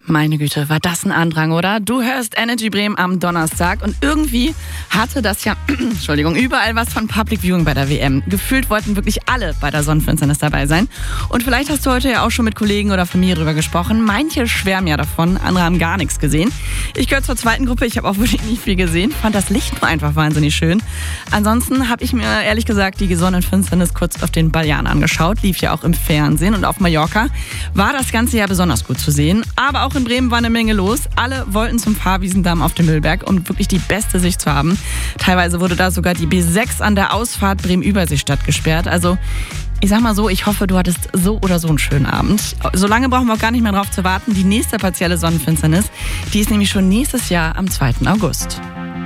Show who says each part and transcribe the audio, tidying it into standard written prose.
Speaker 1: Meine Güte, war das ein Andrang, oder? Du hörst Energy Bremen am Donnerstag und irgendwie hatte das ja, Entschuldigung, überall was von Public Viewing bei der WM. Gefühlt wollten wirklich alle bei der Sonnenfinsternis dabei sein. Und vielleicht hast du heute ja auch schon mit Kollegen oder Familie drüber gesprochen. Manche schwärmen ja davon, andere haben gar nichts gesehen. Ich gehöre zur zweiten Gruppe, ich habe auch wirklich nicht viel gesehen, fand das Licht nur einfach wahnsinnig schön. Ansonsten habe ich mir ehrlich gesagt die Sonnenfinsternis kurz auf den Balearen angeschaut, lief ja auch im Fernsehen und auf Mallorca war das Ganze ja besonders gut zu sehen. Aber auch in Bremen war eine Menge los. Alle wollten zum Fahrwiesendamm auf dem Müllberg, um wirklich die beste Sicht zu haben. Teilweise wurde da sogar die B6 an der Ausfahrt Bremen-Überseestadt gesperrt. Also ich sag mal so, ich hoffe, du hattest so oder so einen schönen Abend. So lange brauchen wir auch gar nicht mehr drauf zu warten. Die nächste partielle Sonnenfinsternis, die ist nämlich schon nächstes Jahr am 2. August.